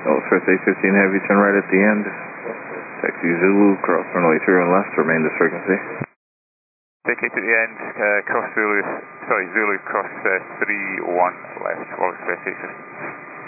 Oh, First 815 Heavy, turn right at the end. Taxi Zulu, cross runway 31 left, remain this frequency. Vacate at the end, Zulu cross 31 left, Log Express 815.